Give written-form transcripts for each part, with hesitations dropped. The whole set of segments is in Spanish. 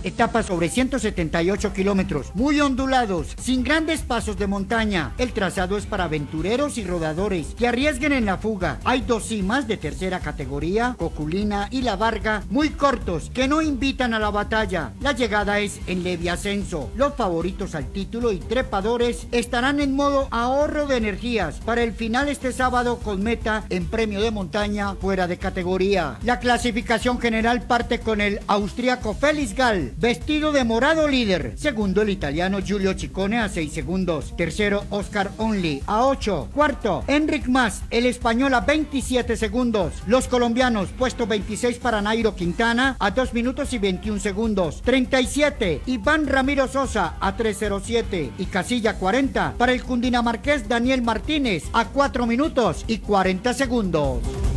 Etapas sobre 178 kilómetros, muy ondulados, sin grandes pasos de montaña. El trazado es para aventureros y rodadores que arriesguen en la fuga. Hay 2 cimas de tercera categoría, Coculina y La Varga, muy cortos, que no invitan a la batalla. La llegada es en leve ascenso. Los favoritos al título y trepadores estarán en modo ahorro de energías para el final este sábado con meta en premio de montaña fuera de categoría. La clasificación general parte con el austríaco Felix Gall, vestido de morado líder. Segundo, el italiano Giulio Ciccone a 6 segundos. Tercero, Oscar Only a 8. Cuarto, Enric Mas, el español a 27 segundos. Los colombianos, puesto 26 para Nairo Quintana a 2 minutos y 21 segundos. 37, Iván Ramiro Sosa a 3:07. Y casilla 40 para el cundinamarqués Daniel Martínez a 4 minutos y 40 segundos.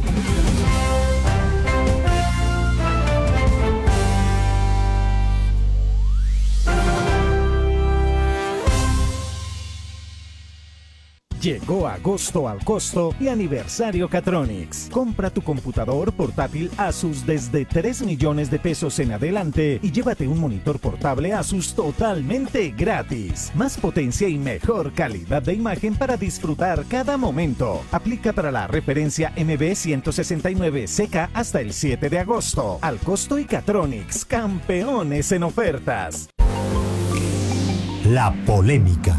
Llegó agosto al costo y aniversario Catronics. Compra tu computador portátil Asus desde 3 millones de pesos en adelante y llévate un monitor portable Asus totalmente gratis. Más potencia y mejor calidad de imagen para disfrutar cada momento. Aplica para la referencia MB169CK hasta el 7 de agosto. Al costo y Catronics, campeones en ofertas. La polémica.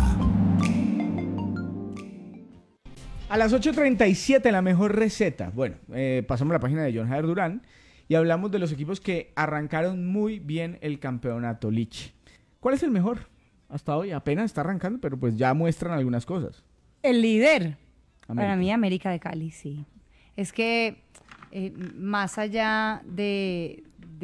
A las 8:37, la mejor receta. Bueno, pasamos a la página de John Javier Durán y hablamos de los equipos que arrancaron muy bien el campeonato Lich. ¿Cuál es el mejor? Hasta hoy apenas está arrancando, pero pues ya muestran algunas cosas. El líder, América. Para mí, América de Cali, sí. Es que más allá de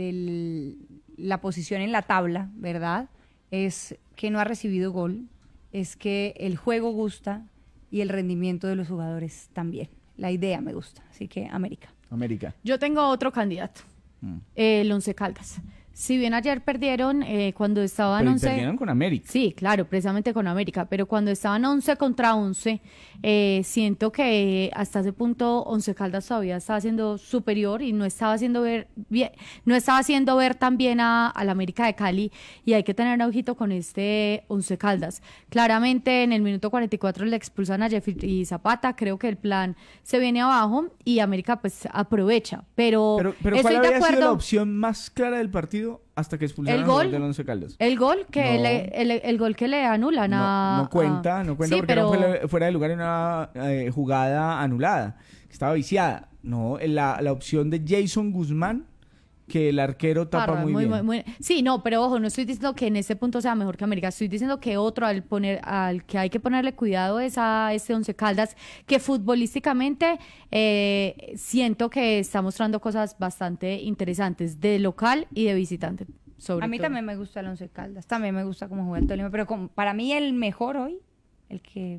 la posición en la tabla, ¿verdad? Es que no ha recibido gol, es que el juego gusta y el rendimiento de los jugadores también. La idea me gusta, así que América. Yo tengo otro candidato, el Once Caldas. Si bien ayer perdieron cuando estaban Pero 11... perdieron con América. Sí, claro, precisamente con América, pero cuando estaban 11 contra 11, siento que hasta ese punto Once Caldas todavía estaba siendo superior y no estaba haciendo ver bien, no estaba haciendo ver tan bien a la América de Cali, y hay que tener ojito con este Once Caldas. Claramente en el minuto 44 le expulsan a Jeffrey Zapata, creo que el plan se viene abajo y América pues aprovecha, pero ¿cuál estoy de habría sido la acuerdo. opción más clara del partido hasta que expulsaron El al gol jugador del Once Caldas? El gol que No. el gol que le anulan No cuenta sí, porque pero... era fuera de lugar en una jugada anulada, estaba viciada. No, la opción de Jason Guzmán, que el arquero tapa muy bien. Sí, no, pero ojo, no estoy diciendo que en este punto sea mejor que América, estoy diciendo que otro al que hay que ponerle cuidado es a este Once Caldas, que futbolísticamente siento que está mostrando cosas bastante interesantes, de local y de visitante. A mí también me gusta el Once Caldas, también me gusta cómo juega el Tolima, pero para mí el mejor hoy, el que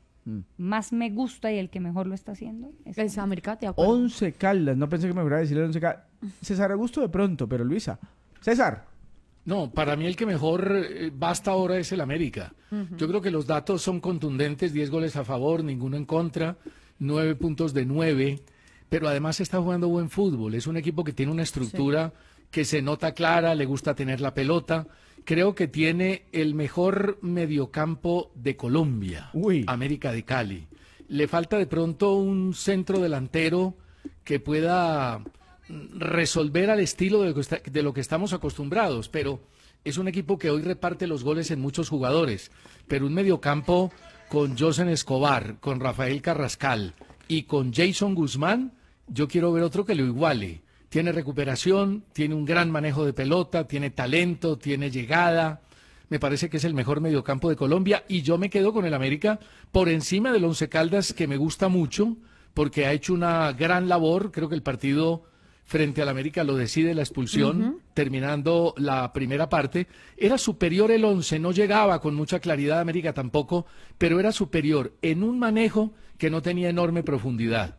más me gusta y el que mejor lo está haciendo es América, de acuerdo. Once Caldas, no pensé que me fuera a decir el Once Caldas. César Augusto de pronto, pero Luisa. César. No, para mí el que mejor va hasta ahora es el América. Yo creo que los datos son contundentes, 10 goles a favor, ninguno en contra, 9 puntos de 9, pero además está jugando buen fútbol. Es un equipo que tiene una estructura que se nota clara, le gusta tener la pelota. Creo que tiene el mejor mediocampo de Colombia, América de Cali. Le falta de pronto un centro delantero que pueda resolver al estilo de lo que estamos acostumbrados, pero es un equipo que hoy reparte los goles en muchos jugadores, pero un mediocampo con Josen Escobar, con Rafael Carrascal y con Jason Guzmán, yo quiero ver otro que lo iguale. Tiene recuperación, tiene un gran manejo de pelota, tiene talento, tiene llegada. Me parece que es el mejor mediocampo de Colombia y yo me quedo con el América por encima del Once Caldas, que me gusta mucho porque ha hecho una gran labor. Creo que el partido frente al América lo decide la expulsión, terminando la primera parte. Era superior el Once, no llegaba con mucha claridad América tampoco, pero era superior en un manejo que no tenía enorme profundidad.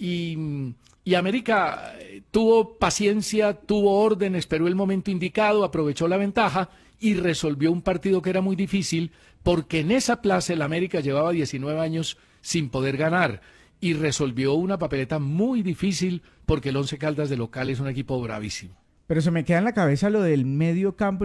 Y América tuvo paciencia, tuvo orden, esperó el momento indicado, aprovechó la ventaja y resolvió un partido que era muy difícil, porque en esa plaza el América llevaba 19 años sin poder ganar y resolvió una papeleta muy difícil, porque el Once Caldas de local es un equipo bravísimo. Pero se me queda en la cabeza lo del medio campo.